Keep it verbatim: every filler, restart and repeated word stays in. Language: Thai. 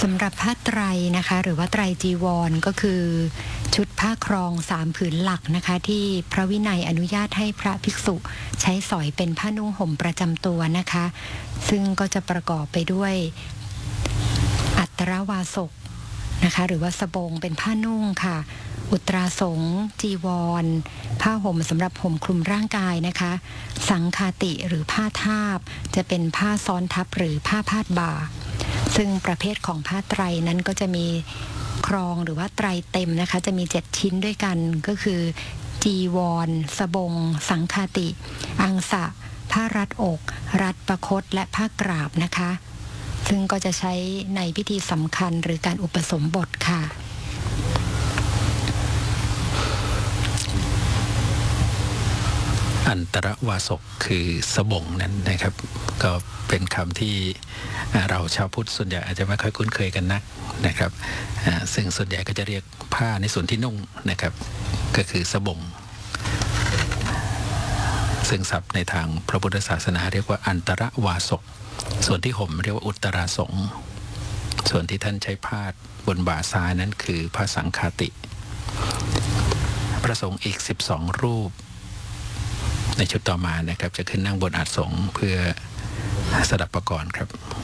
สำหรับผ้าไตรนะคะหรือว่าไตรจีวรก็คือชุดผ้าครองสามผืนหลักนะคะที่พระวินัยอนุญาตให้พระภิกษุใช้สอยเป็นผ้านุ่งห่มประจำตัวนะคะซึ่งก็จะประกอบไปด้วยอัตรวาสกนะคะหรือว่าสบงเป็นผ้านุ่งค่ะอุตราสงจีวรผ้าห่มสำหรับห่มคลุมร่างกายนะคะสังคาติหรือผ้าทาบจะเป็นผ้าซ้อนทับหรือผ้าพาดบ่าซึ่งประเภทของผ้าไตรนั้นก็จะมีครองหรือว่าไตรเต็มนะคะจะมีเจ็ดชิ้นด้วยกันก็คือจีวรสบงสังคาติอังสะผ้ารัดอกรัดประคตและผ้ากราบนะคะซึ่งก็จะใช้ในพิธีสำคัญหรือการอุปสมบทค่ะอันตรวาสกคือสบงนั้นนะครับก็เป็นคำที่เราชาวพุทธส่วนใหญ่อาจจะไม่ค่อยคุ้นเคยกันนักนะครับซึ่งส่วนใหญ่ก็จะเรียกผ้าในส่วนที่นุ่งนะครับก็คือสบงซึ่งศัพท์ในทางพระพุทธศาสนาเรียกว่าอันตรวาสกส่วนที่ห่มเรียกว่าอุตราสงส่วนที่ท่านใช้พาดบนบ่าซ้ายนั้นคือผ้าสังคาติพระสงฆ์อีกสิบสองรูปในชุดต่อมานะครับจะขึ้นนั่งบนอาสงเพื่อสดับประกรณ์ครับ